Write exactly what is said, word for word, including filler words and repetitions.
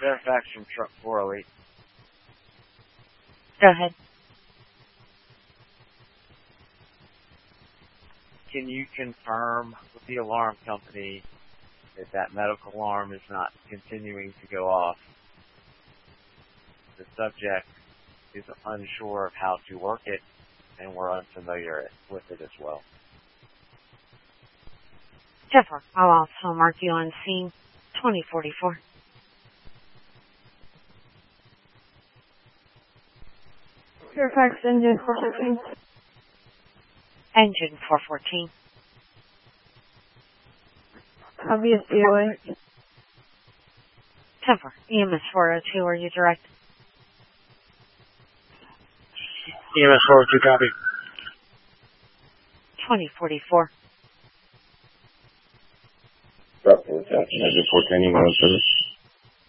Fairfax from truck four oh eight. Go ahead. Can you confirm with the alarm company that that medical alarm is not continuing to go off? The subject is unsure of how to work it, and we're unfamiliar with it as well. Jennifer, I'll also mark you on scene twenty forty-four. Fairfax, engine four fourteen. Engine four fourteen. Obvious D O A. Jennifer, E M S four oh two, are you direct? E M S four oh two, copy. twenty forty-four. Engine four ten, you want to service?